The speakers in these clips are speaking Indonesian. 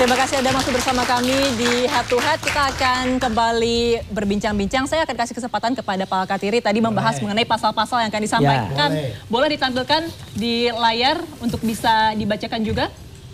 Terima kasih Anda masih bersama kami di Head to Head. Kita akan kembali berbincang-bincang. Saya akan kasih kesempatan kepada Pak Alkatiri tadi membahas mengenai pasal-pasal yang akan disampaikan. Boleh ditampilkan di layar untuk bisa dibacakan juga?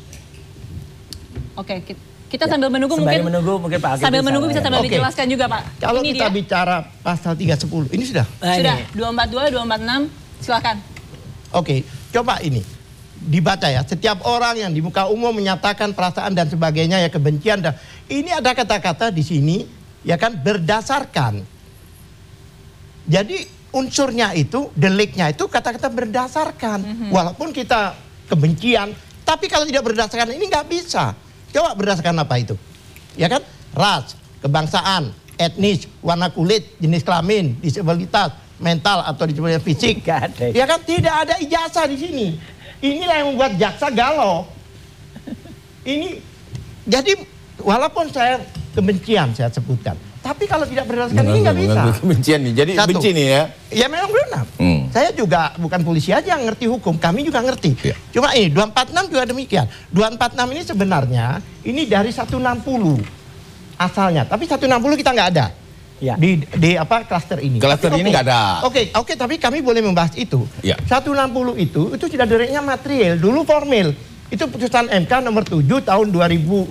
Oke, kita sambil menunggu mungkin Pak Alkatiri sambil menunggu bisa sambil dijelaskan juga Pak. Kalau ini kita bicara pasal 310, ini sudah? Sudah, 242, 246, silakan. Oke, coba ini. Dibaca ya, setiap orang yang di muka umum menyatakan perasaan dan sebagainya ya kebencian dan ini ada kata-kata di sini ya kan berdasarkan. Jadi unsurnya itu, deliknya itu kata-kata berdasarkan. Walaupun kita kebencian, tapi kalau tidak berdasarkan ini nggak bisa. Coba berdasarkan apa itu? Ya kan? Ras, kebangsaan, etnis, warna kulit, jenis kelamin, disabilitas, mental atau disabilitas fisik. Ya kan? Tidak ada ijazah di sini. Inilah yang membuat jaksa galau. Ini jadi walaupun saya kebencian saya sebutkan, tapi kalau tidak berdasarkan ini nggak bisa. Kebencian nih, jadi benci nih ya? Ya memang benar. Saya juga bukan polisi aja yang ngerti hukum, kami juga ngerti. Cuma ini 246 juga demikian. 246 ini sebenarnya ini dari 160 asalnya, tapi 160 kita nggak ada. Ya. Di apa klaster ini. Klaster ini nggak ada. Oke, tapi kami boleh membahas itu. Ya. 160 itu sudah deliknya material, dulu formil. Itu putusan MK nomor 7 tahun 2009.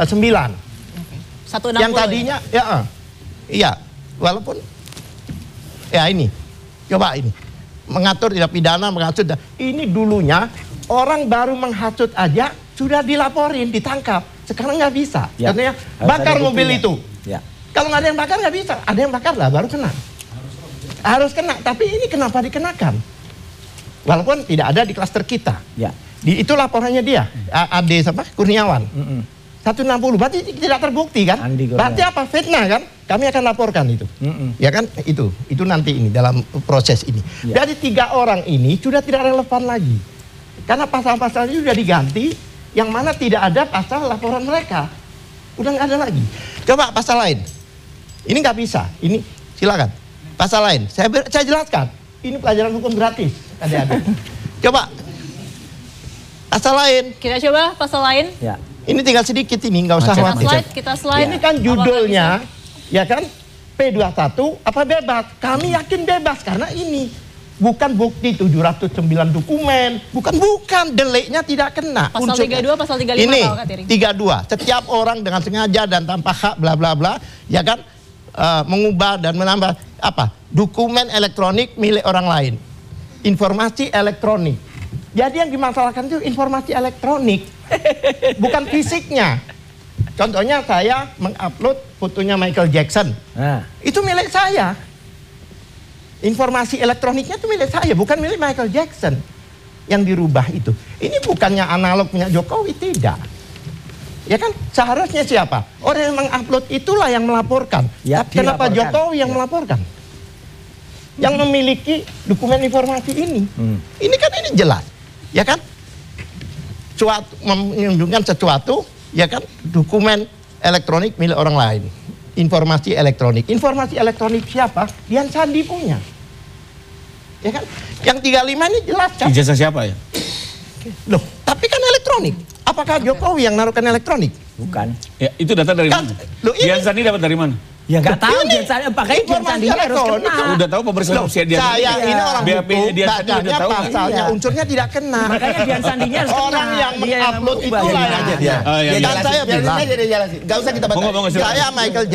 160 yang tadinya iya, walaupun ya ini. Coba ini. Mengatur tidak pidana, menghasut. Ini dulunya orang baru menghasut aja sudah dilaporin, ditangkap. Sekarang nggak bisa. Ya. Katanya bakar mobil itu. Ya. Kalau nggak ada yang bakar nggak bisa, ada yang bakar lah baru kena. Harus kena, tapi ini kenapa dikenakan? Walaupun tidak ada di klaster kita. Ya. Itu laporannya dia, Ade siapa? Kurniawan. 160, berarti tidak terbukti kan? Berarti apa? Fitnah kan? Kami akan laporkan itu. Ya kan? Itu nanti ini dalam proses ini. Ya. Dari 3 orang ini sudah tidak relevan lagi. Karena pasal-pasal ini sudah diganti, yang mana tidak ada pasal laporan mereka. Udah nggak ada lagi. Coba pasal lain. Ini nggak bisa. Ini silakan. Pasal lain. Saya jelaskan. Ini pelajaran hukum gratis. Adik-adik. Coba. Pasal lain. Kita coba pasal lain. Ya. Ini tinggal sedikit ini, nggak usah khawatir. Kita slide. Ini kan judulnya, ya kan? P21 apa bebas? Kami yakin bebas karena ini bukan bukti 709 dokumen, bukan deliknya tidak kena. Pasal 32, pasal 35 ini Pak Alkatiri. 32. Setiap orang dengan sengaja dan tanpa hak bla bla bla, ya kan? Mengubah dan menambah apa? Dokumen elektronik milik orang lain. Informasi elektronik. Jadi yang dimasalahkan itu informasi elektronik, bukan fisiknya. Contohnya saya mengupload fotonya Michael Jackson. Itu milik saya. Informasi elektroniknya itu milik saya, bukan milik Michael Jackson. Yang dirubah itu. Ini bukannya analog punya Jokowi, tidak. Ya kan? Seharusnya siapa? Orang yang mengupload itulah yang melaporkan. Ya, kenapa Jokowi yang melaporkan? Yang memiliki dokumen informasi ini. Ini kan ini jelas. Ya kan? Menunjukkan sesuatu, ya kan? Dokumen elektronik milik orang lain. Informasi elektronik. Informasi elektronik siapa? Dian Sandi punya. Ya kan? Yang 35 ini jelas kan? Ijazah siapa ya? Loh, tapi kan elektronik. Apakah Jokowi yang naruhkan elektronik? Bukan. Ya, itu data dari mana? Dian Sandi dapat dari mana? Ya nggak tahu Dian Sandi, pakai Dian Sandi harus kena. Udah tahu pemeriksaan usia Dian Sandi? Saya ini orang hukum, bacanya pasalnya, unsurnya tidak kena. Makanya Dian Sandinya harus kena. Orang yang mengupload itulah yang aja dia. Kan Saya bilang, Gak usah kita baca. saya Michael